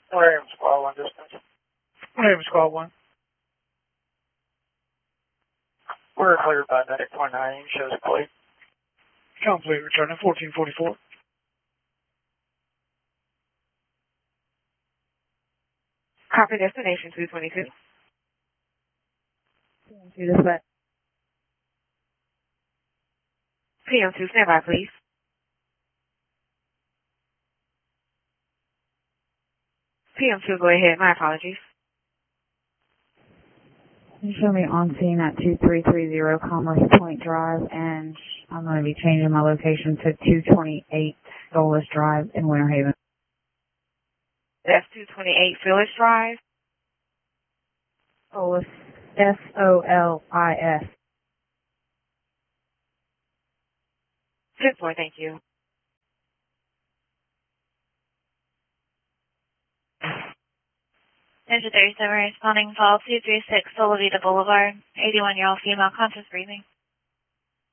William Squad 1 distance. William Squad 1. We're cleared by medic 29, shows plate. Complete, returning 1444. Copy, destination 222. PM2 dispatch. PM2, stand by, please. PM2, go ahead. My apologies. You show me on scene at 2330 Commerce Point Drive, and I'm going to be changing my location to 228 Solis Drive in Winter Haven. That's 228 Phyllis Drive. Solis, S-O-L-I-S. 10-4, thank you. Ninja 37 responding call 236 Solivita Boulevard, 81-year-old female conscious breathing.